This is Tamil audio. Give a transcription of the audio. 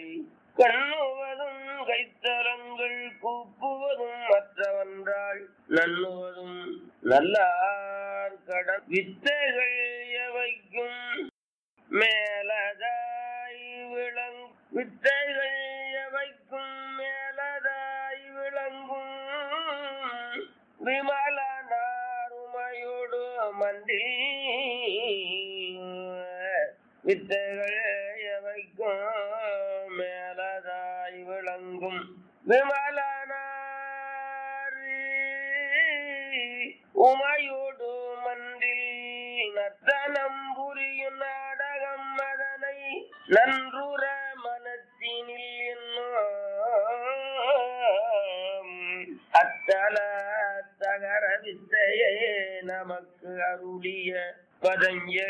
மேல் கண்ணுவதும் கைத்தரங்கள் கூப்புவதும் மற்றவன்றால் நண்ணுவதும் நல்லார் கடன் வித்தைகள் எவைக்கும் மேலதாய் வித்தைகள் எவைக்கும் மேலதாய் விளங்கும் விமலனாருமையோடு மண்டி வித்தைகள் எவைக்கும் மேலதாய் விளங்கும் விமலனார் உமையோடு மன்றில் நர்த்தனம் புரியும் நாடகம் அதனை நன்றுற மனத்தினில் என்னும் அத்தல தகர வித்தையே நமக்கு அருளிய பதஞ்சலி